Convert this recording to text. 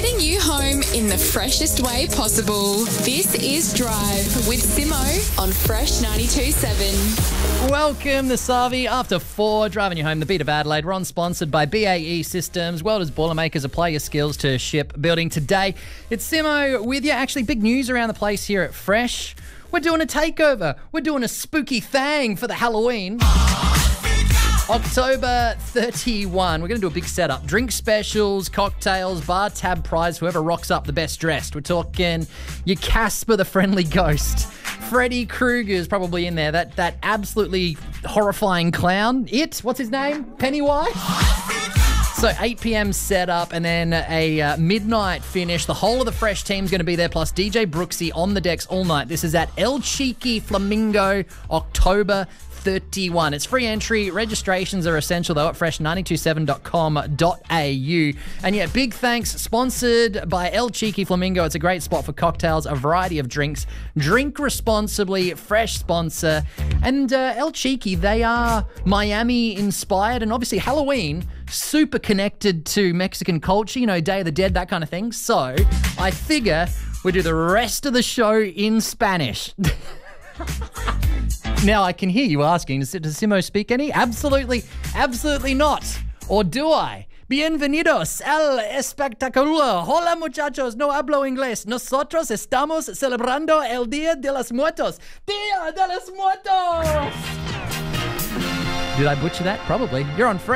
Getting you home in the freshest way possible. This is Drive with Simo on Fresh 92.7. Welcome to Savi after 4, driving you home the beat of Adelaide. We're on sponsored by BAE Systems, Welders Boilermakers. Apply your skills to ship building today. It's Simo with you. Actually, big news around the place here at Fresh. We're doing a takeover. We're doing a spooky thing for the Halloween. October 31, we're going to do a big setup. Drink specials, cocktails, bar tab prize, whoever rocks up the best dressed. We're talking your Casper the Friendly Ghost. Freddy Krueger's probably in there. That absolutely horrifying clown. What's his name? Pennywise? So 8 p.m. setup and then a midnight finish. The whole of the Fresh team's going to be there, plus DJ Brooksy on the decks all night. This is at El Cheeky Flamingo, October 31. It's free entry. Registrations are essential, though, at fresh927.com.au. And yeah, big thanks. Sponsored by El Cheeky Flamingo. It's a great spot for cocktails, a variety of drinks. Drink responsibly. Fresh sponsor. And El Cheeky, they are Miami-inspired, and obviously Halloween, super connected to Mexican culture, you know, Day of the Dead, that kind of thing. So I figure we do the rest of the show in Spanish. Now, I can hear you asking, does Simo speak any? Absolutely not. Or do I? Bienvenidos al espectáculo. Hola, muchachos. No hablo inglés. Nosotros estamos celebrando el Día de los Muertos. Día de los Muertos! Did I butcher that? Probably. You're on Fresh.